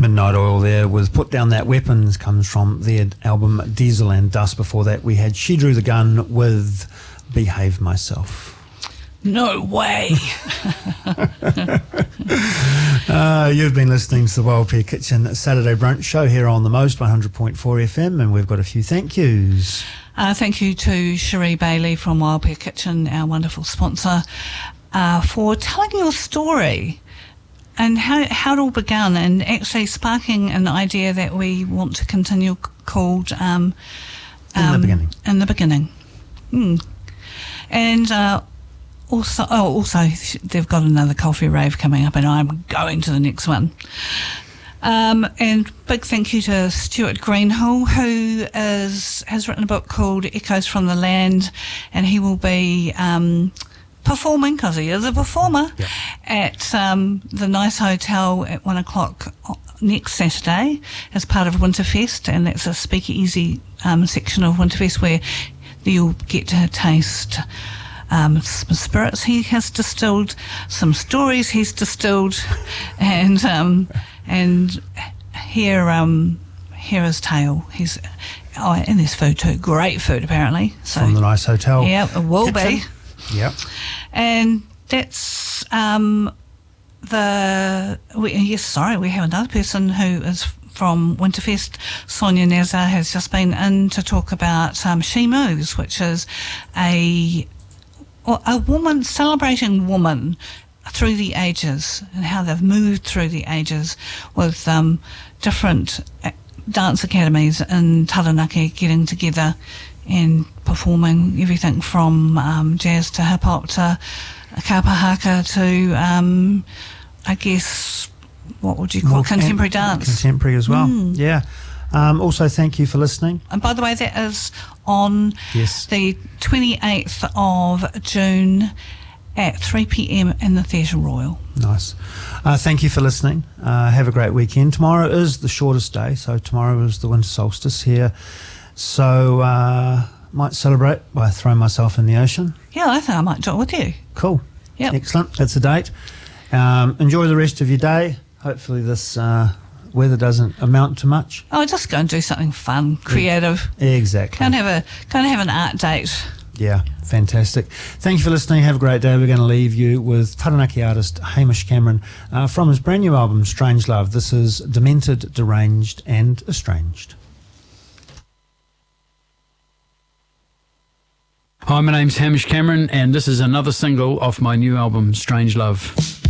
Midnight Oil there with Put Down That Weapons, comes from their album Diesel and Dust. Before that we had She Drew the Gun with Behave Myself. No way. You've been listening to the Wild Pear Kitchen Saturday Brunch Show here on the Most 100.4 FM, and we've got a few thank yous. Thank you to Cherie Bailey from Wild Pear Kitchen, our wonderful sponsor, for telling your story and how it all began, and actually sparking an idea that we want to continue called In the Beginning. And also, they've got another coffee rave coming up, and I'm going to the next one. And big thank you to Stuart Greenhill, who has written a book called Echoes from the Land, and he will be performing, because he is a performer, at the Nice Hotel at 1 o'clock next Saturday as part of Winterfest, and that's a speakeasy section of Winterfest where you'll get to taste some spirits he has distilled, some stories he's distilled, and hear his tale. And there's food too, great food apparently. So, from the Nice Hotel. Yeah, it will kitchen. be. Yep. And that's we have another person who is from Winterfest. Sonia Nazar has just been in to talk about She Moves, which is a woman celebrating woman through the ages and how they've moved through the ages with different dance academies in Taranaki getting together and performing everything from jazz to hip hop to kapahaka to I guess what would you call contemporary dance? Contemporary as well. Yeah. Also, thank you for listening. And by the way, that is on the 28th of June at 3 p.m. in the Theatre Royal. Nice. Thank you for listening. Have a great weekend. Tomorrow is the shortest day, so tomorrow is the winter solstice here. So might celebrate by throwing myself in the ocean. Yeah, I think I might do it with you. Cool. Yep. Excellent. That's the date. Enjoy the rest of your day. Hopefully this weather doesn't amount to much. Oh, just go and do something fun, creative. Exactly. Can't have an art date. Yeah, fantastic. Thank you for listening. Have a great day. We're going to leave you with Taranaki artist Hamish Cameron from his brand new album Strange Love. This is Demented, Deranged and Estranged. Hi, my name's Hamish Cameron, and this is another single off my new album Strange Love.